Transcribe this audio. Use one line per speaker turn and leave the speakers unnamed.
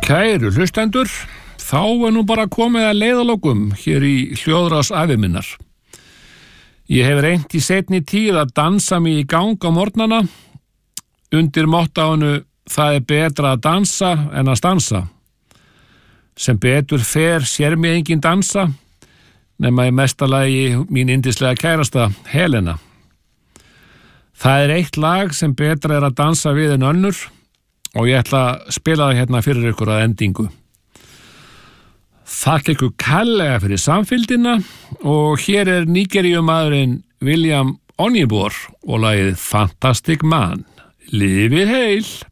Kæru hlustendur, þá nú bara komið að leiðalokum hér í hljóðrás ævi minnar. Ég hef reynt í seinni tíð að dansa mig í gang á morgnana undir mottáinu það betra að dansa en að stansa. Sem betur fer sér mig engin dansa, nema í mesta lagi mín yndislega kærasta Helena. Það eitt lag sem betra að dansa við en önnur og ég ætla að spila það hérna fyrir ykkur að endingu. Þakka ykkur kærlega fyrir samfylgdina og hér Nígeríumaðurinn William Onyeabor og lagið Fantastic Man. Lifið heil!